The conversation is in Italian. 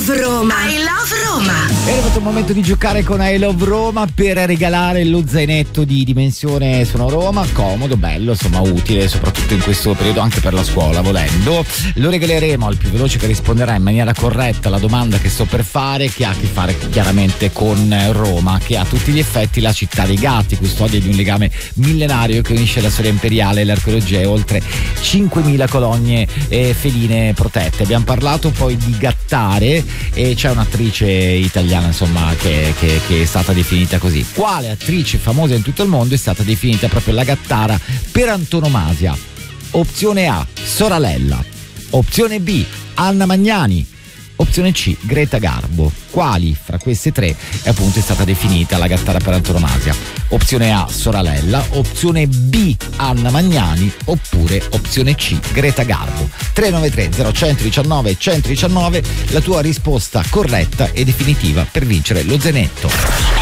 love Roma. I love Roma. È arrivato il momento di giocare con I Love Roma per regalare lo zainetto di dimensione Sono Roma, comodo, bello, insomma utile, soprattutto in questo periodo anche per la scuola, volendo. Lo regaleremo al più veloce che risponderà in maniera corretta alla domanda che sto per fare, che ha a che fare chiaramente con Roma, che ha a tutti gli effetti la città dei gatti, custodia di un legame millenario che unisce la storia imperiale e l'archeologia e oltre 5.000 colonie feline protette. Abbiamo parlato poi di gattare e c'è un'attrice italiana insomma che è stata definita così. Quale attrice famosa in tutto il mondo è stata definita proprio la gattara per antonomasia? Opzione A, Soralella. Opzione B, Anna Magnani. Opzione C, Greta Garbo. Quali fra queste tre appunto è stata definita la gattara per antonomasia? Opzione A, Soralella. Opzione B, Anna Magnani. Oppure opzione C, Greta Garbo. 393 0119 119, la tua risposta corretta e definitiva per vincere lo zainetto.